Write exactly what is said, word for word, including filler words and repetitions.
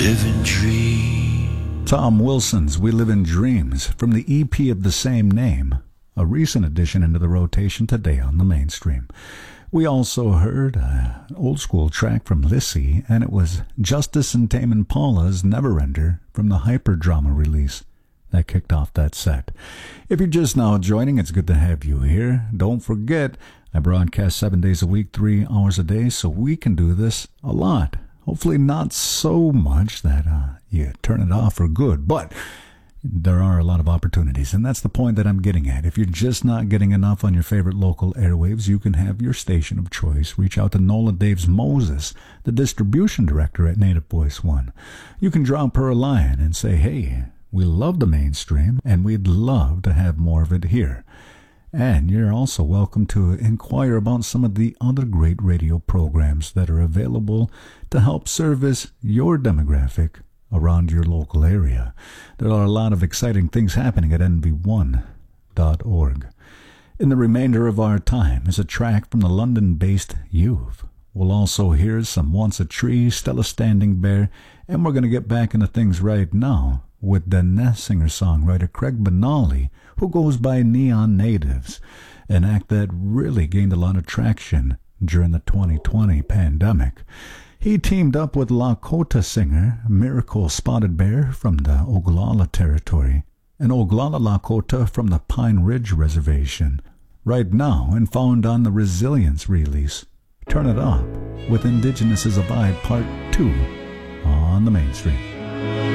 live in dreams. Tom Wilson's We Live in Dreams from the E P of the same name, a recent addition into the rotation today on the mainstream. We also heard an old school track from Lissy, and it was Justice and Tame Impala's Neverender from the Hyperdrama release that kicked off that set. If you're just now joining, it's good to have you here. Don't forget, I broadcast seven days a week, three hours a day, so we can do this a lot. Hopefully not so much that uh, you turn it off for good, but there are a lot of opportunities, and that's the point that I'm getting at. If you're just not getting enough on your favorite local airwaves, you can have your station of choice. Reach out to Nola Daves Moses, the distribution director at Native Voice One. You can drop her a line and say, hey, we love the mainstream, and we'd love to have more of it here. And you're also welcome to inquire about some of the other great radio programs that are available to help service your demographic around your local area. There are a lot of exciting things happening at N V one dot org. In the remainder of our time is a track from the London-based Youth. We'll also hear some Once a Tree, Stella Standing Bear, and we're going to get back into things right now with the singer-songwriter Craig Benally, who goes by Neon Natives, an act that really gained a lot of traction during the twenty twenty pandemic. He teamed up with Lakota singer Miracle Spotted Bear from the Oglala territory and Oglala Lakota from the Pine Ridge Reservation, right now and found on the Resilience release. Turn It Up with Indigenous is a Vibe Part two on the mainstream.